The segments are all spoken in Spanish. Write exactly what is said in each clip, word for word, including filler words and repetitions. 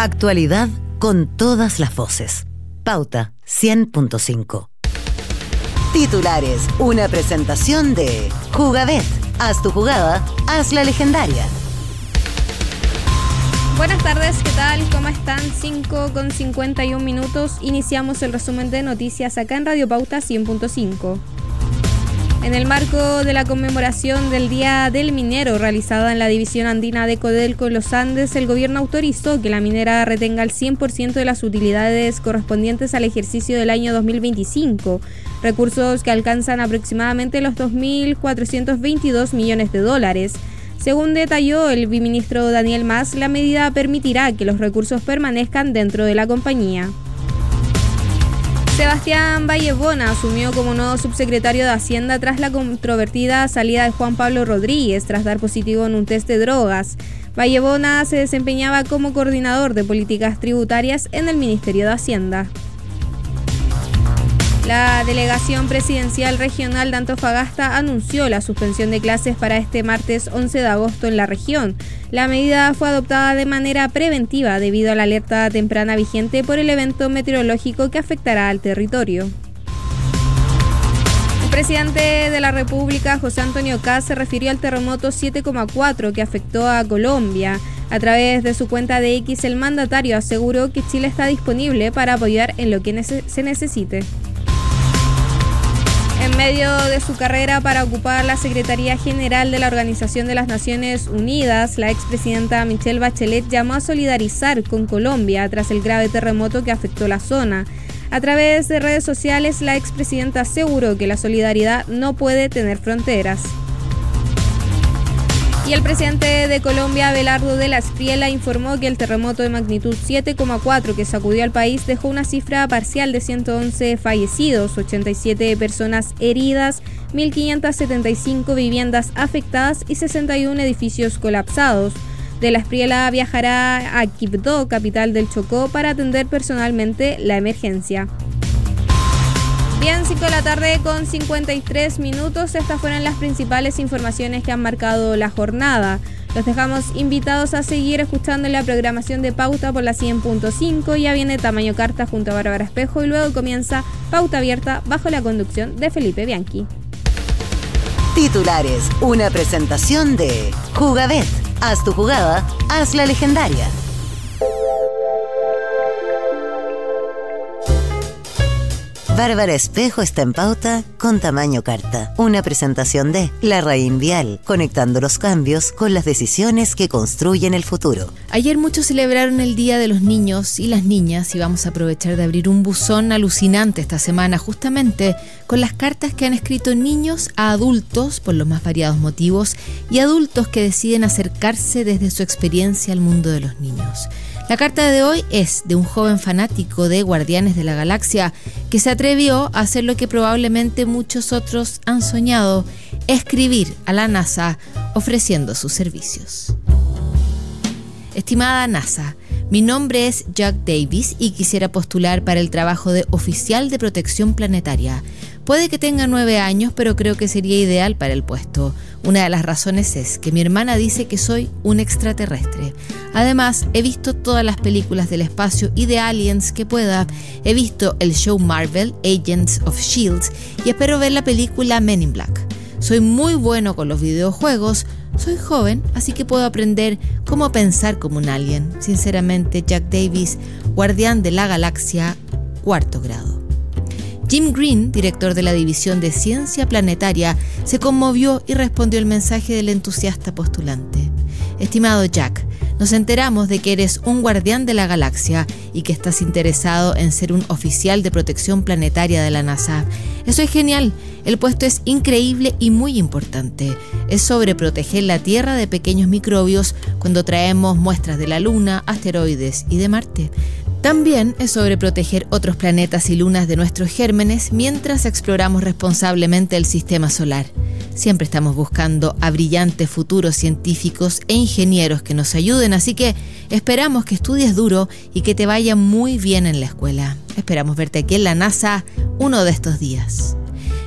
Actualidad con todas las voces. Pauta cien punto cinco. Titulares, una presentación de Jugabet. Haz tu jugada, haz la legendaria. Buenas tardes, ¿qué tal? ¿Cómo están? cinco con cincuenta y un minutos. Iniciamos el resumen de noticias acá en Radio Pauta cien punto cinco. En el marco de la conmemoración del Día del Minero realizada en la División Andina de Codelco en los Andes, el gobierno autorizó que la minera retenga el cien por ciento de las utilidades correspondientes al ejercicio del año dos mil veinticinco, recursos que alcanzan aproximadamente los dos mil cuatrocientos veintidós millones de dólares. Según detalló el viceministro Daniel Mas, la medida permitirá que los recursos permanezcan dentro de la compañía. Sebastián Vallebona asumió como nuevo subsecretario de Hacienda tras la controvertida salida de Juan Pablo Rodríguez tras dar positivo en un test de drogas. Vallebona se desempeñaba como coordinador de políticas tributarias en el Ministerio de Hacienda. La Delegación Presidencial Regional de Antofagasta anunció la suspensión de clases para este martes once de agosto en la región. La medida fue adoptada de manera preventiva debido a la alerta temprana vigente por el evento meteorológico que afectará al territorio. El presidente de la República, José Antonio Kast, se refirió al terremoto siete coma cuatro que afectó a Colombia. A través de su cuenta de X, el mandatario aseguró que Chile está disponible para apoyar en lo que nece- se necesite. En medio de su carrera para ocupar la Secretaría General de la Organización de las Naciones Unidas, la expresidenta Michelle Bachelet llamó a solidarizar con Colombia tras el grave terremoto que afectó la zona. A través de redes sociales, la expresidenta aseguró que la solidaridad no puede tener fronteras. Y el presidente de Colombia, Abelardo de la Espriella, informó que el terremoto de magnitud siete coma cuatro que sacudió al país dejó una cifra parcial de ciento once fallecidos, ochenta y siete personas heridas, mil quinientas setenta y cinco viviendas afectadas y sesenta y uno edificios colapsados. De la Espriella viajará a Quibdó, capital del Chocó, para atender personalmente la emergencia. Bien, cinco de la tarde con cincuenta y tres minutos. Estas fueron las principales informaciones que han marcado la jornada. Los dejamos invitados a seguir escuchando la programación de Pauta por la cien punto cinco. Ya viene Tamaño Carta junto a Bárbara Espejo y luego comienza Pauta Abierta bajo la conducción de Felipe Bianchi. Titulares, una presentación de Jugabet. Haz tu jugada, haz la legendaria. Bárbara Espejo está en Pauta con Tamaño Carta. Una presentación de La Raín Vial, conectando los cambios con las decisiones que construyen el futuro. Ayer muchos celebraron el Día de los Niños y las Niñas y vamos a aprovechar de abrir un buzón alucinante esta semana justamente con las cartas que han escrito niños a adultos por los más variados motivos y adultos que deciden acercarse desde su experiencia al mundo de los niños. La carta de hoy es de un joven fanático de Guardianes de la Galaxia que se atrevió a hacer lo que probablemente muchos otros han soñado, escribir a la NASA ofreciendo sus servicios. Estimada NASA, mi nombre es Jack Davis y quisiera postular para el trabajo de oficial de protección planetaria. Puede que tenga nueve años, pero creo que sería ideal para el puesto. Una de las razones es que mi hermana dice que soy un extraterrestre. Además, he visto todas las películas del espacio y de aliens que pueda. He visto el show Marvel, Agents of Shield, y espero ver la película Men in Black. Soy muy bueno con los videojuegos. Soy joven, así que puedo aprender cómo pensar como un alien. Sinceramente, Jack Davis, Guardián de la Galaxia, cuarto grado. Jim Green, director de la División de Ciencia Planetaria, se conmovió y respondió el mensaje del entusiasta postulante. Estimado Jack, nos enteramos de que eres un guardián de la galaxia y que estás interesado en ser un oficial de protección planetaria de la NASA. Eso es genial. El puesto es increíble y muy importante. Es sobre proteger la Tierra de pequeños microbios cuando traemos muestras de la Luna, asteroides y de Marte. También es sobre proteger otros planetas y lunas de nuestros gérmenes mientras exploramos responsablemente el sistema solar. Siempre estamos buscando a brillantes futuros científicos e ingenieros que nos ayuden, así que esperamos que estudies duro y que te vaya muy bien en la escuela. Esperamos verte aquí en la NASA uno de estos días.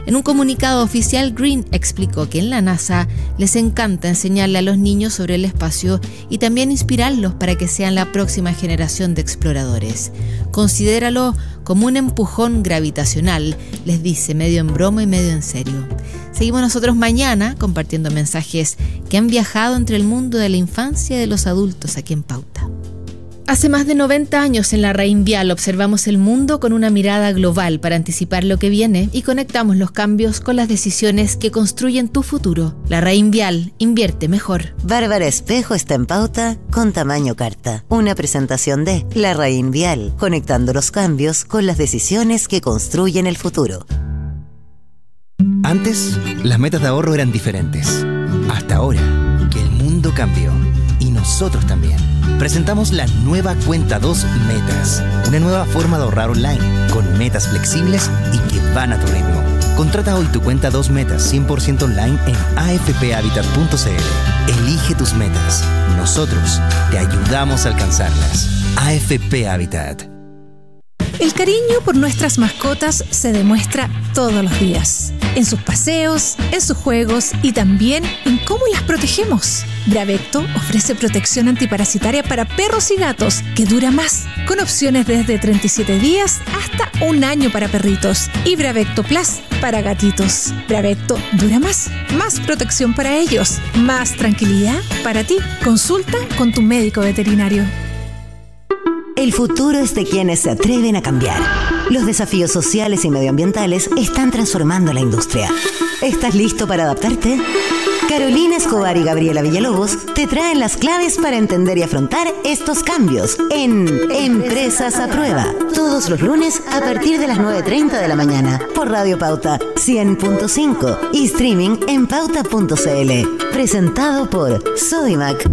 En un comunicado oficial, Green explicó que en la NASA les encanta enseñarle a los niños sobre el espacio y también inspirarlos para que sean la próxima generación de exploradores. Considéralo como un empujón gravitacional, les dice, medio en broma y medio en serio. Seguimos nosotros mañana compartiendo mensajes que han viajado entre el mundo de la infancia y de los adultos aquí en Pauta. Hace más de noventa años en la Reinvial observamos el mundo con una mirada global para anticipar lo que viene y conectamos los cambios con las decisiones que construyen tu futuro. La Reinvial, invierte mejor. Bárbara Espejo está en Pauta con tamaño carta. Una presentación de La Reinvial, conectando los cambios con las decisiones que construyen el futuro. Antes, las metas de ahorro eran diferentes. Hasta ahora, que el mundo cambió. Y nosotros también. Presentamos la nueva Cuenta dos Metas. Una nueva forma de ahorrar online, con metas flexibles y que van a tu ritmo. Contrata hoy tu Cuenta dos Metas cien por ciento online en a f p habitat punto c l. Elige tus metas. Nosotros te ayudamos a alcanzarlas. A F P Habitat. El cariño por nuestras mascotas se demuestra todos los días, en sus paseos, en sus juegos y también en cómo las protegemos. Bravecto ofrece protección antiparasitaria para perros y gatos que dura más, con opciones desde treinta y siete días hasta un año para perritos, y Bravecto Plus para gatitos. Bravecto dura más, más protección para ellos, más tranquilidad para ti. Consulta con tu médico veterinario. El futuro es de quienes se atreven a cambiar. Los desafíos sociales y medioambientales están transformando la industria. ¿Estás listo para adaptarte? Carolina Escobar y Gabriela Villalobos te traen las claves para entender y afrontar estos cambios en Empresas a Prueba. Todos los lunes a partir de las nueve treinta de la mañana por Radio Pauta cien punto cinco y streaming en pauta punto c l. Presentado por Sodimac.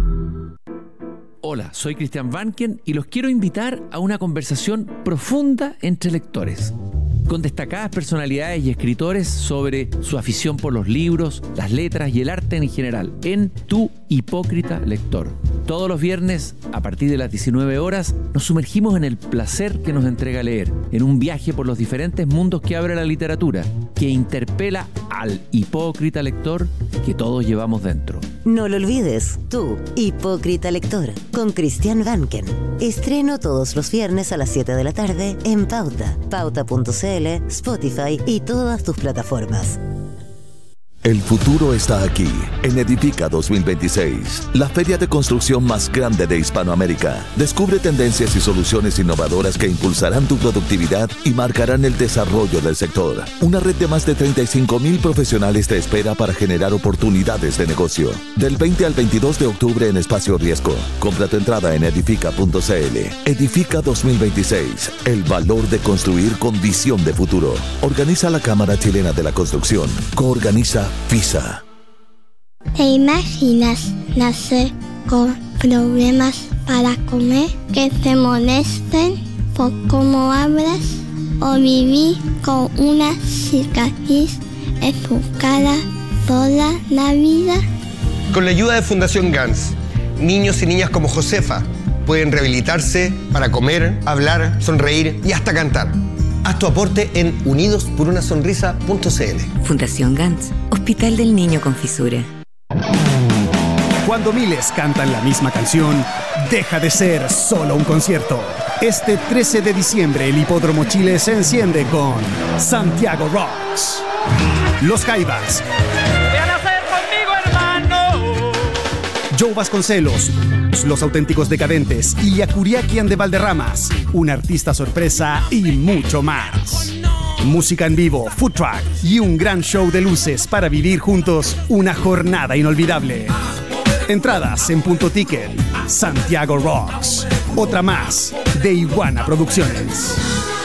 Hola, soy Cristian Vanken y los quiero invitar a una conversación profunda entre lectores, con destacadas personalidades y escritores sobre su afición por los libros, las letras y el arte en general, en Tu Hipócrita Lector. Todos los viernes, a partir de las diecinueve horas, nos sumergimos en el placer que nos entrega leer, en un viaje por los diferentes mundos que abre la literatura, que interpela al hipócrita lector que todos llevamos dentro. No lo olvides, Tu Hipócrita Lector, con Cristian Vanken. Estreno todos los viernes a las siete de la tarde en Pauta, pauta punto c l, Spotify y todas tus plataformas. El futuro está aquí, en Edifica dos mil veintiséis, la feria de construcción más grande de Hispanoamérica. Descubre tendencias y soluciones innovadoras que impulsarán tu productividad y marcarán el desarrollo del sector. Una red de más de treinta y cinco mil profesionales te espera para generar oportunidades de negocio. Del veinte al veintidós de octubre en Espacio Riesgo. Compra tu entrada en edifica punto c l. Edifica dos mil veintiséis, el valor de construir con visión de futuro. Organiza la Cámara Chilena de la Construcción. Coorganiza FISA. ¿Te imaginas nacer con problemas para comer, que te molesten por cómo hablas, o vivir con una cicatriz en tu cara toda la vida? Con la ayuda de Fundación Gans, niños y niñas como Josefa pueden rehabilitarse para comer, hablar, sonreír y hasta cantar. Haz tu aporte en unidos por una sonrisa punto c l. Fundación Gantz, Hospital del Niño con Fisura. Cuando miles cantan la misma canción, deja de ser solo un concierto. Este trece de diciembre el Hipódromo Chile se enciende con Santiago Rocks, Los Jaivas, ¡Ven a hacer conmigo, hermano! Joe Vasconcelos, Los Auténticos Decadentes y Yakuriakian de Valderramas, un artista sorpresa y mucho más. Música en vivo, food truck y un gran show de luces para vivir juntos una jornada inolvidable. Entradas en Punto Ticket. Santiago Rocks, otra más de Iguana Producciones.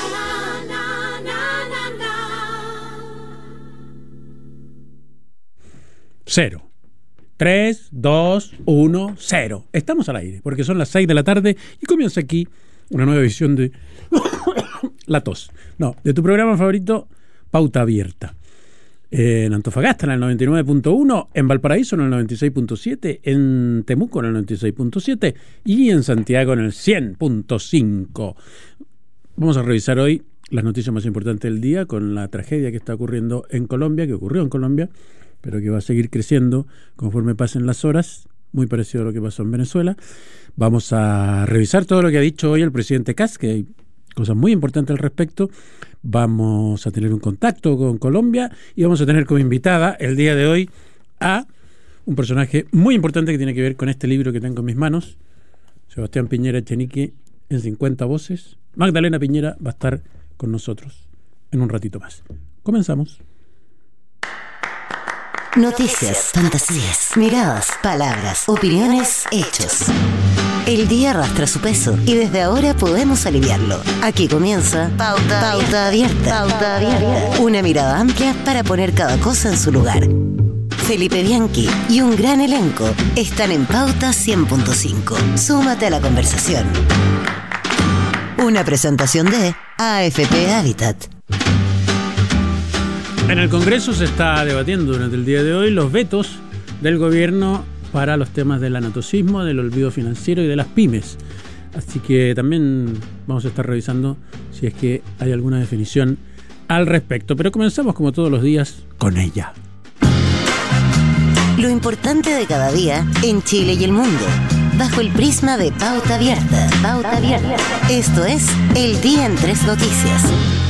Cero. tres, dos, uno, cero. Estamos al aire, porque son las seis de la tarde y comienza aquí una nueva edición de La Tos. No, de tu programa favorito, Pauta Abierta. En Antofagasta en el noventa y nueve punto uno, en Valparaíso en el noventa y seis punto siete, en Temuco en el noventa y seis punto siete y en Santiago en el cien punto cinco. Vamos a revisar hoy las noticias más importantes del día con la tragedia que está ocurriendo en Colombia, que ocurrió en Colombia, pero que va a seguir creciendo conforme pasen las horas, muy parecido a lo que pasó en Venezuela. Vamos a revisar todo lo que ha dicho hoy el presidente Kast, que hay cosas muy importantes al respecto. Vamos a tener un contacto con Colombia y vamos a tener como invitada el día de hoy a un personaje muy importante que tiene que ver con este libro que tengo en mis manos, Sebastián Piñera Echenique, en cincuenta voces. Magdalena Piñera va a estar con nosotros en un ratito más. Comenzamos. Noticias, fantasías, miradas, palabras, opiniones, hechos. El día arrastra su peso y desde ahora podemos aliviarlo. Aquí comienza Pauta, Pauta Abierta. Pauta Abierta. Una mirada amplia para poner cada cosa en su lugar. Felipe Bianchi y un gran elenco están en Pauta cien punto cinco. Súmate a la conversación. Una presentación de A F P Habitat. En el Congreso se está debatiendo durante el día de hoy los vetos del gobierno para los temas del anatocismo, del olvido financiero y de las pymes. Así que también vamos a estar revisando si es que hay alguna definición al respecto. Pero comenzamos como todos los días con ella. Lo importante de cada día en Chile y el mundo, bajo el prisma de Pauta Abierta. Pauta Abierta. Esto es El Día en Tres Noticias.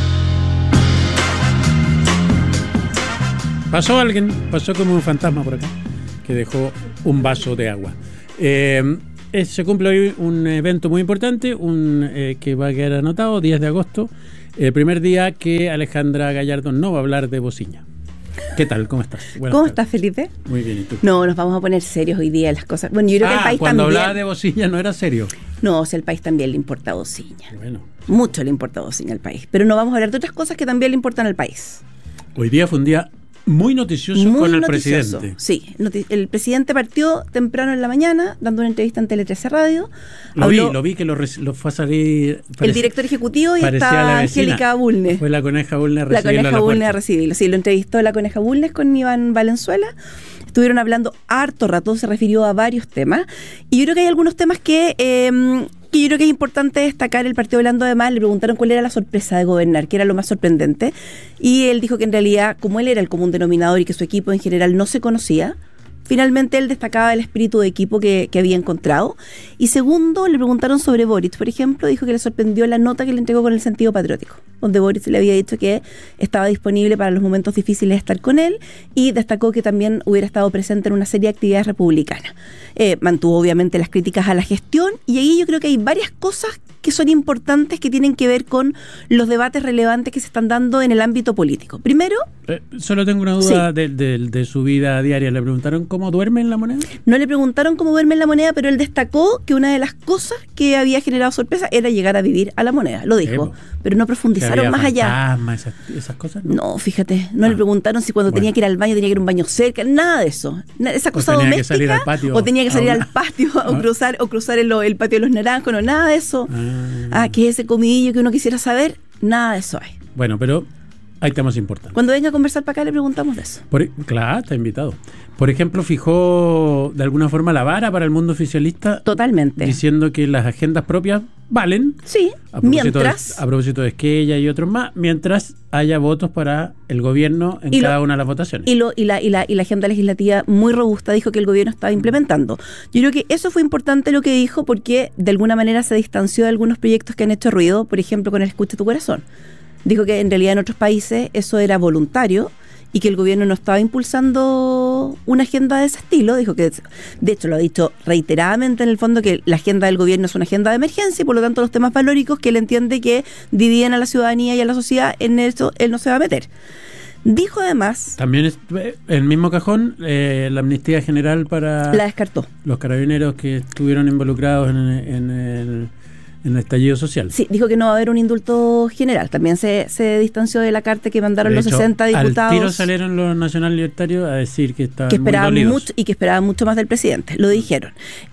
Pasó alguien, pasó como un fantasma por acá, que dejó un vaso de agua. Eh, eh, se cumple hoy un evento muy importante, un eh, que va a quedar anotado, diez de agosto, el primer día que Alejandra Gallardo no va a hablar de Bociña. ¿Qué tal? ¿Cómo estás? Buenas ¿Cómo tardes. Estás, Felipe? Muy bien, ¿y tú? No, nos vamos a poner serios hoy día en las cosas. Bueno, yo creo ah, que el país cuando también... hablaba de Bociña no era serio. No, o sea, el país también le importa Bociña. Bueno. Mucho le importa Bociña al país. Pero no vamos a hablar de otras cosas que también le importan al país. Hoy día fue un día muy noticioso muy con el noticioso. presidente. Sí, el presidente partió temprano en la mañana dando una entrevista en Tele trece Radio. Lo Habló, vi, lo vi que lo, lo fue a salir. Parecía, el director ejecutivo y está Angélica Bulnes. Fue la Coneja Bulnes a recibirlo. La Coneja Bulnes a recibirlo. Sí, lo entrevistó la Coneja Bulnes con Iván Valenzuela. Estuvieron hablando harto rato, se refirió a varios temas. Y yo creo que hay algunos temas que... Eh, que yo creo que es importante destacar. El partido hablando, además, le preguntaron cuál era la sorpresa de gobernar, que era lo más sorprendente, y él dijo que en realidad, como él era el común denominador y que su equipo en general no se conocía, finalmente él destacaba el espíritu de equipo que, que había encontrado. Y segundo, le preguntaron sobre Boric, por ejemplo, dijo que le sorprendió la nota que le entregó con el sentido patriótico, donde Boric le había dicho que estaba disponible para los momentos difíciles de estar con él, y destacó que también hubiera estado presente en una serie de actividades republicanas. Eh, mantuvo obviamente las críticas a la gestión, y ahí yo creo que hay varias cosas que son importantes que tienen que ver con los debates relevantes que se están dando en el ámbito político. Primero... Eh, solo tengo una duda sí. de, de, de su vida diaria. ¿Le preguntaron cómo duerme en la moneda? No le preguntaron cómo duerme en la moneda, pero él destacó que una de las cosas que había generado sorpresa era llegar a vivir a la moneda, lo dijo, eh, pero no profundizaron más allá. Esas, esas cosas, ¿no? No, fíjate, no ah. le preguntaron si cuando bueno. tenía que ir al baño tenía que ir a un baño cerca, nada de eso. Esa cosa o tenía doméstica, que salir al patio, o tenía que salir al patio o cruzar o cruzar el, el patio de los naranjos, no, nada de eso. Ah, ah que ese comidillo que uno quisiera saber, nada de eso hay. Bueno, pero hay temas importantes. Cuando venga a conversar para acá le preguntamos de eso. Por, claro, está invitado. Por ejemplo, fijó de alguna forma la vara para el mundo oficialista. Totalmente. Diciendo que las agendas propias valen. Sí, a mientras... De, a propósito de Esquella y otros más, mientras haya votos para el gobierno en cada lo, una de las votaciones. Y, lo, y, la, y, la, y la agenda legislativa muy robusta dijo que el gobierno estaba implementando. Yo creo que eso fue importante lo que dijo, porque de alguna manera se distanció de algunos proyectos que han hecho ruido, por ejemplo con el Escucha tu Corazón. Dijo que en realidad en otros países eso era voluntario y que el gobierno no estaba impulsando una agenda de ese estilo. Dijo que, de hecho lo ha dicho reiteradamente en el fondo, que la agenda del gobierno es una agenda de emergencia y por lo tanto los temas valóricos que él entiende que dividen a la ciudadanía y a la sociedad, en eso él no se va a meter. Dijo además... También es el mismo cajón, eh, la amnistía general para... La descartó. Los carabineros que estuvieron involucrados en, en el... en el estallido social. Sí, dijo que no va a haber un indulto general. También se, se distanció de la carta que mandaron de los hecho, sesenta diputados. Al tiro salieron los nacional libertarios a decir que estaban que esperaban muy dolidos. mucho y que esperaban mucho más del presidente. Lo dijeron.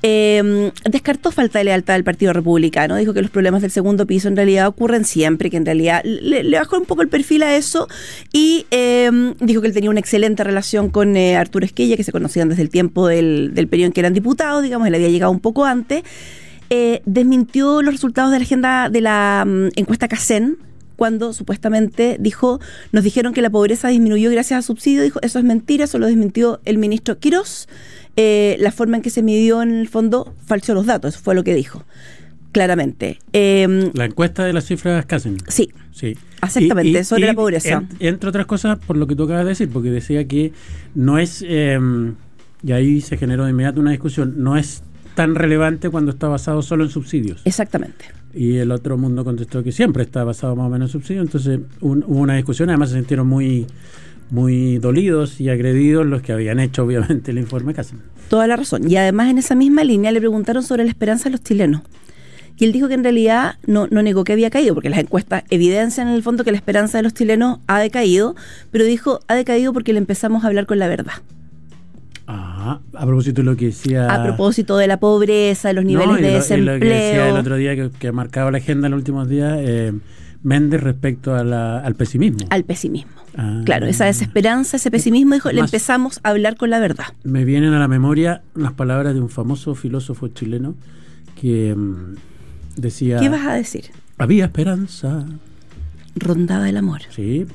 Eh, descartó falta de lealtad del Partido Republicano. Dijo que los problemas del segundo piso en realidad ocurren siempre, que en realidad le, le bajó un poco el perfil a eso y eh, dijo que él tenía una excelente relación con eh, Arturo Esquella, que se conocían desde el tiempo del, del periodo en que eran diputados, digamos, él había llegado un poco antes. Eh, desmintió los resultados de la agenda de la um, encuesta CACEN, cuando supuestamente dijo, nos dijeron que la pobreza disminuyó gracias a subsidios, dijo, eso es mentira, eso lo desmintió el ministro Quirós, eh, la forma en que se midió en el fondo falseó los datos, eso fue lo que dijo, claramente. Eh, la encuesta de las cifras Casen. Sí. Sí. Exactamente, y, y, sobre y, la pobreza. En, entre otras cosas, por lo que tú acabas de decir, porque decía que no es, eh, y ahí se generó de inmediato una discusión, no es tan relevante cuando está basado solo en subsidios. Exactamente. Y el otro mundo contestó que siempre está basado más o menos en subsidios, entonces un, hubo una discusión, además se sintieron muy, muy dolidos y agredidos los que habían hecho obviamente el informe Casen. Toda la razón. Y además en esa misma línea le preguntaron sobre la esperanza de los chilenos. Y él dijo que en realidad no, no negó que había caído, porque las encuestas evidencian en el fondo que la esperanza de los chilenos ha decaído, pero dijo, ha decaído porque le empezamos a hablar con la verdad. Ah, a propósito de lo que decía... A propósito de la pobreza, de los niveles no, y de lo, desempleo. Y lo que decía el otro día, que, que ha marcado la agenda en los últimos días, eh, Méndez respecto a la, al pesimismo. Al pesimismo. Ah, claro, esa desesperanza, ese pesimismo, dijo, más, le empezamos a hablar con la verdad. Me vienen a la memoria unas palabras de un famoso filósofo chileno que... Um, decía... ¿Qué vas a decir? Había esperanza. Rondaba el amor. Sí.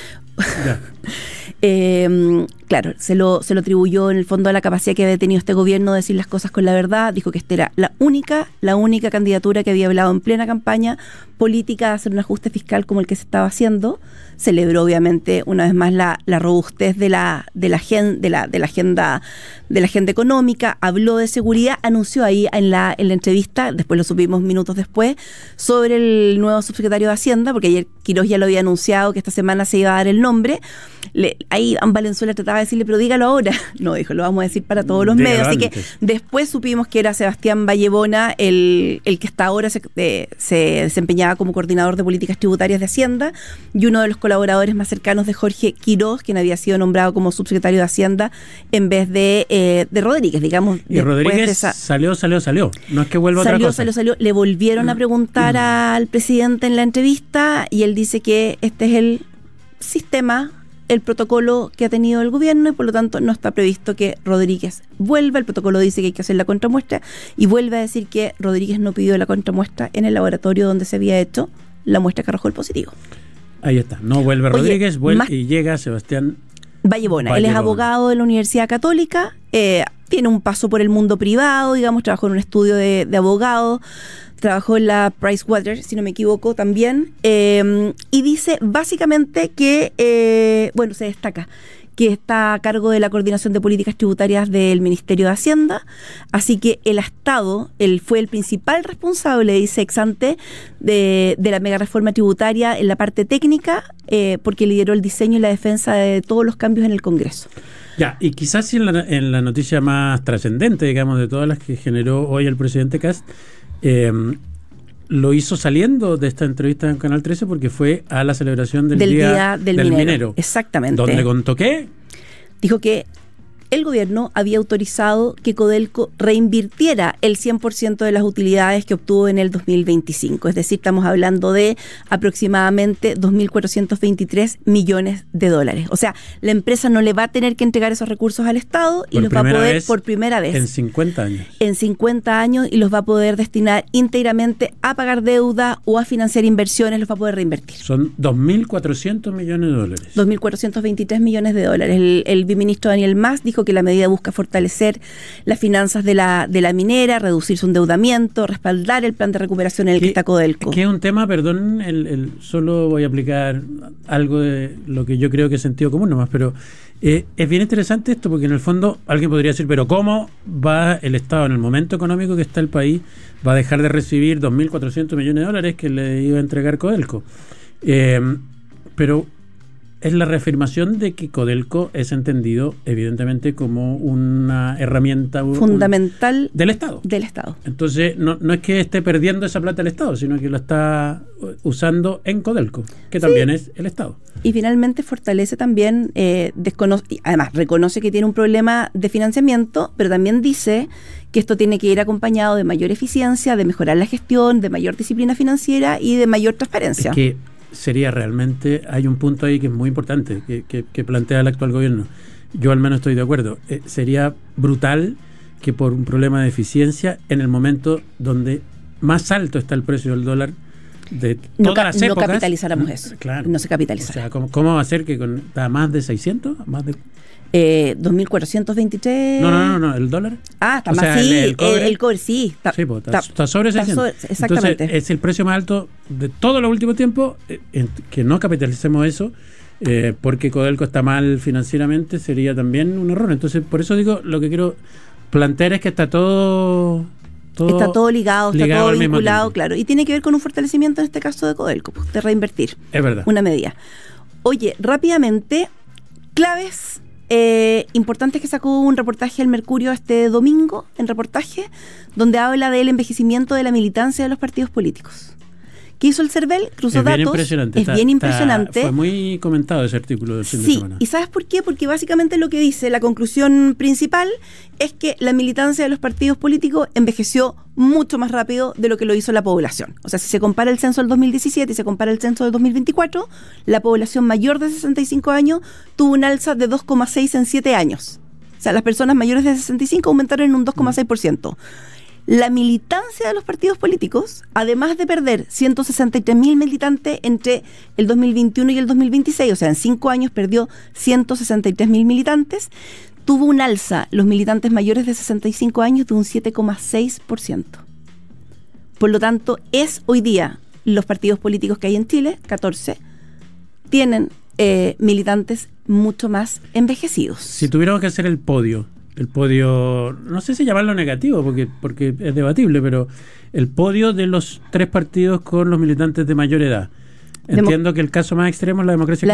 eh, claro, se lo, se lo atribuyó en el fondo a la capacidad que había tenido este gobierno de decir las cosas con la verdad. Dijo que esta era la única, la única candidatura que había hablado en plena campaña política de hacer un ajuste fiscal como el que se estaba haciendo. Celebró obviamente una vez más la, la robustez de la, de la gen, de la, de la agenda, de la agenda económica, habló de seguridad, anunció ahí en la, en la entrevista, después lo supimos minutos después, sobre el nuevo subsecretario de Hacienda, porque ayer Quirós ya lo había anunciado que esta semana se iba a dar el nombre. Le, ahí Valenzuela trataba de decirle, pero dígalo ahora. No, dijo, lo vamos a decir para todos los medios. Así que después supimos que era Sebastián Vallebona el, el que hasta ahora se, eh, se desempeñaba como coordinador de políticas tributarias de Hacienda y uno de los colaboradores más cercanos de Jorge Quirós, quien había sido nombrado como subsecretario de Hacienda en vez de, eh, de Rodríguez, digamos. Y Rodríguez de esa, salió, salió, salió. No es que vuelva salió, otra cosa. Salió, salió, salió. Le volvieron a preguntar al presidente en la entrevista y él dice que este es el sistema, el protocolo que ha tenido el gobierno y por lo tanto no está previsto que Rodríguez vuelva. El protocolo dice que hay que hacer la contramuestra y vuelve a decir que Rodríguez no pidió la contramuestra en el laboratorio donde se había hecho la muestra que arrojó el positivo. Ahí está, no vuelve Oye, Rodríguez, vuelve más... y llega Sebastián Vallebona. Vallebona. Él es abogado de la Universidad Católica, eh, tiene un paso por el mundo privado, digamos, trabajó en un estudio de, de abogado, trabajó en la Pricewaterhouse, si no me equivoco, también, eh, y dice básicamente que, eh, bueno, se destaca que está a cargo de la coordinación de políticas tributarias del Ministerio de Hacienda, así que el Estado, él fue el principal responsable, dice ex ante, de, de la mega reforma tributaria en la parte técnica, eh, porque lideró el diseño y la defensa de todos los cambios en el Congreso. Ya, y quizás en la, en la noticia más trascendente, digamos, de todas las que generó hoy el presidente Kast, eh, lo hizo saliendo de esta entrevista en Canal trece porque fue a la celebración del, del Día, día del, del minero. minero. Exactamente. Donde contó qué. Dijo que el gobierno había autorizado que Codelco reinvirtiera el cien por ciento de las utilidades que obtuvo en el dos mil veinticinco. Es decir, estamos hablando de aproximadamente dos mil cuatrocientos veintitrés millones de dólares. O sea, la empresa no le va a tener que entregar esos recursos al Estado y por los va a poder vez, por primera vez. En cincuenta años. En cincuenta años y los va a poder destinar íntegramente a pagar deuda o a financiar inversiones, los va a poder reinvertir. Son dos mil cuatrocientos millones de dólares. dos mil cuatrocientos veintitrés millones de dólares. El, el viceministro Daniel Mas dijo que la medida busca fortalecer las finanzas de la, de la minera, reducir su endeudamiento, respaldar el plan de recuperación en el que está Codelco. Que es un tema, perdón, el, el, solo voy a aplicar algo de lo que yo creo que es sentido común nomás, pero eh, es bien interesante esto porque en el fondo alguien podría decir, pero ¿cómo va el Estado en el momento económico que está el país va a dejar de recibir dos mil cuatrocientos millones de dólares que le iba a entregar Codelco? Eh, pero es la reafirmación de que Codelco es entendido evidentemente como una herramienta fundamental un, del Estado. Del Estado. Entonces no, no es que esté perdiendo esa plata el Estado, sino que lo está usando en Codelco, que también sí. es el Estado. Y finalmente fortalece también, eh, desconoce, además reconoce que tiene un problema de financiamiento, pero también dice que esto tiene que ir acompañado de mayor eficiencia, de mejorar la gestión, de mayor disciplina financiera y de mayor transparencia. Es que sería realmente, hay un punto ahí que es muy importante, que, que, que plantea el actual gobierno. Yo al menos estoy de acuerdo. Eh, sería brutal que por un problema de eficiencia, en el momento donde más alto está el precio del dólar, de no, todas las no épocas. capitalizáramos eso. Claro. No se capitalizara. O sea, ¿cómo, cómo va a ser que con a más de seiscientos? Más de... Eh, dos mil cuatrocientos veintitrés. No, no, no, no, el dólar. Ah, está O más, sea, sí, el- el cobre. el, el cobre, sí. Está, Sí, pues, está, está sobre está seiscientos. sobre- exactamente. Entonces, es el precio más alto de todos los últimos tiempos. eh, en- que no capitalicemos eso, eh, porque Codelco está mal financieramente, sería también un error. Entonces, por eso digo, lo que quiero plantear es que está todo. todo está todo ligado, está ligado todo al mismo vinculado, tiempo. claro. Y tiene que ver con un fortalecimiento, en este caso de Codelco, pues, de reinvertir. Es verdad. Una medida. Oye, rápidamente, claves eh, importantes que sacó un reportaje al Mercurio este domingo, en reportaje, donde habla del envejecimiento de la militancia de los partidos políticos. ¿Qué hizo el CERVEL? Cruzó Es bien datos. impresionante. Es está- bien está- impresionante. Fue muy comentado ese artículo del fin de Sí, semana. ¿y sabes por qué? Porque básicamente lo que dice la conclusión principal es que la militancia de los partidos políticos envejeció mucho más rápido de lo que lo hizo la población. O sea, si se compara el censo del dos mil diecisiete y se compara el censo del dos mil veinticuatro, la población mayor de sesenta y cinco años tuvo un alza de dos coma seis en siete años. O sea, las personas mayores de sesenta y cinco aumentaron en un dos coma seis por ciento. La militancia de los partidos políticos, además de perder ciento sesenta y tres mil militantes entre el dos mil veintiuno y el dos mil veintiséis, o sea, en cinco años perdió ciento sesenta y tres mil militantes, tuvo un alza los militantes mayores de sesenta y cinco años de un siete coma seis por ciento. Por lo tanto, es hoy día los partidos políticos que hay en Chile, catorce, tienen eh, militantes mucho más envejecidos. Si tuviéramos que hacer el podio, el podio, no sé si llamarlo negativo, porque, porque es debatible, pero el podio de los tres partidos con los militantes de mayor edad. Entiendo que el caso más extremo es la democracia La